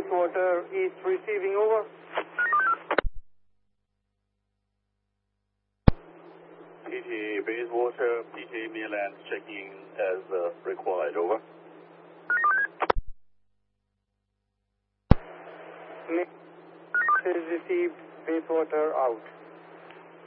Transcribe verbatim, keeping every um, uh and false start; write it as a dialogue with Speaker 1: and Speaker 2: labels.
Speaker 1: Bayswater East receiving, over.
Speaker 2: P T Bayswater, P T Mainland checking as uh, required, over.
Speaker 1: Message received, Bayswater out.